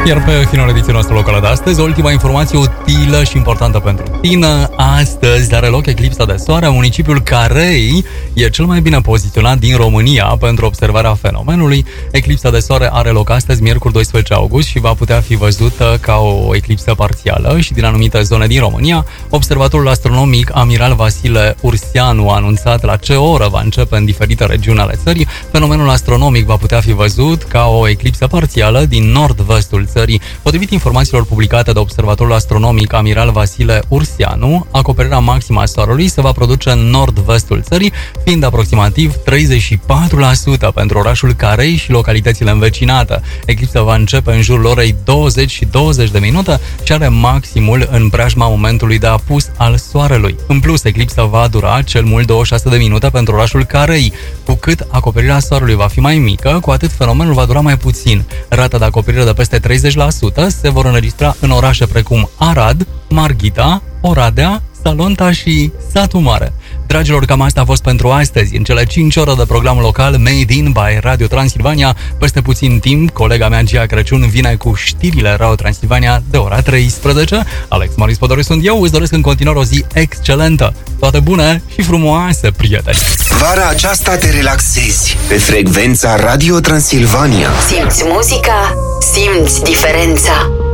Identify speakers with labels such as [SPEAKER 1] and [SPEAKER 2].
[SPEAKER 1] Iar pe finalul ediției noastre locală de astăzi, o ultima informație utilă și importantă pentru tine. Astăzi are loc eclipsa de soare. Municipiul Carei e cel mai bine poziționat din România pentru observarea fenomenului. Eclipsa de soare are loc astăzi, miercuri 12 august, și va putea fi văzută ca o eclipsă parțială și din anumite zone din România. Observatorul astronomic Amiral Vasile Urseanu a anunțat la ce oră va începe în diferite regiuni ale țării. Fenomenul astronomic va putea fi văzut ca o eclipsă parțială din nord-vestul țării. Potrivit informațiilor publicate de observatorul astronomic Amiral Vasile Urseanu, acoperirea maximă a soarelui se va produce în nord-vestul țării, fiind aproximativ 34% pentru orașul Carei și localitățile învecinate. Eclipsa va începe în jurul orei 20 și 20 de minute și are maximul în preajma momentului de apus al soarelui. În plus, eclipsa va dura cel mult 26 de minute pentru orașul Carei. Cu cât acoperirea soarelui va fi mai mică, cu atât fenomenul va dura mai puțin. Rata de acoperire de peste 30% se vor înregistra în orașe precum Arad, Marghita, Oradea, Salonta și Satu Mare. Dragilor, cam asta a fost pentru astăzi. În cele 5 ore de program local Made in by Radio Transilvania, peste puțin timp, colega mea Gia Crăciun vine cu știrile Radio Transilvania de ora 13. Alex Maris Podoriu sunt eu, îți doresc în continuare o zi excelentă. Toate bune și frumoase, prieteni!
[SPEAKER 2] Vara aceasta te relaxezi pe frecvența Radio Transilvania.
[SPEAKER 3] Simți muzica, simți diferența.